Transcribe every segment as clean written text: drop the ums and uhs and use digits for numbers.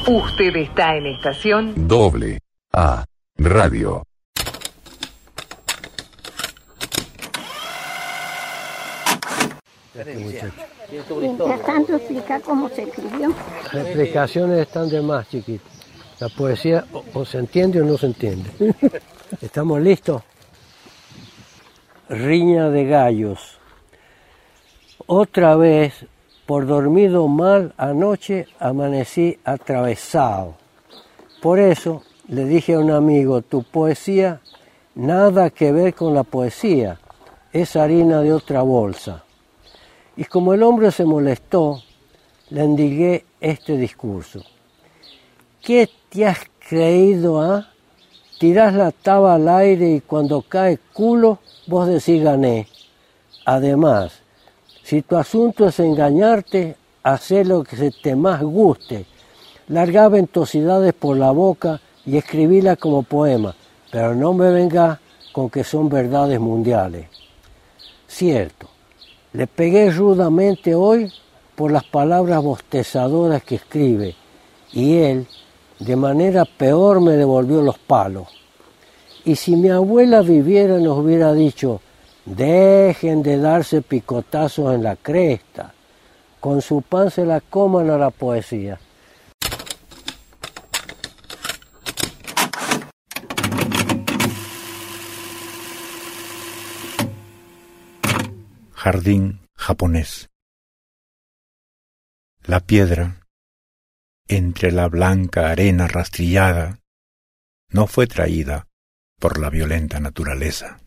Usted está en estación Doble A Radio. Mientras tanto, explica cómo se escribió. Las explicaciones están de más, chiquito. La poesía o se entiende o no se entiende. ¿Estamos listos? Riña de gallos. Otra vez, por dormido mal anoche, amanecí atravesado. Por eso le dije a un amigo, tu poesía, nada que ver con la poesía, es harina de otra bolsa. Y como el hombre se molestó, le endigué este discurso. ¿Qué te has creído, ah? Tirás la taba al aire y cuando cae culo, vos decís gané. Además, si tu asunto es engañarte, hacé lo que se te más guste. Largá ventosidades por la boca y escribíla como poema, pero no me vengas con que son verdades mundiales. Cierto, le pegué rudamente hoy por las palabras bostezadoras que escribe, y él, de manera peor, me devolvió los palos. Y si mi abuela viviera, nos hubiera dicho, dejen de darse picotazos en la cresta, con su pan se la coman a la poesía. Jardín japonés. La piedra, entre la blanca arena rastrillada, no fue traída por la violenta naturaleza.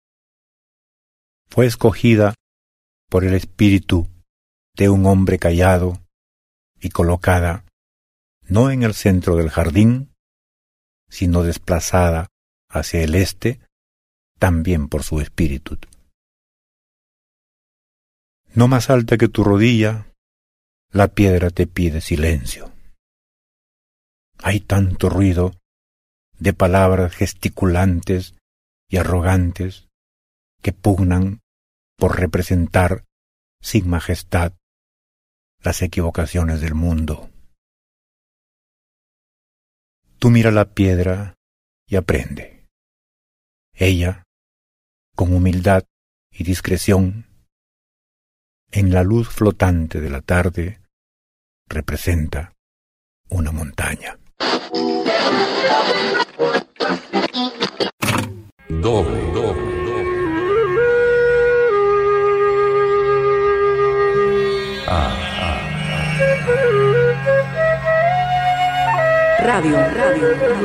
Fue escogida por el espíritu de un hombre callado y colocada no en el centro del jardín, sino desplazada hacia el este, también por su espíritu. No más alta que tu rodilla, la piedra te pide silencio. Hay tanto ruido de palabras gesticulantes y arrogantes que pugnan por representar sin majestad las equivocaciones del mundo. Tú mira la piedra y aprende. Ella, con humildad y discreción, en la luz flotante de la tarde, representa una montaña. Doble A Radio.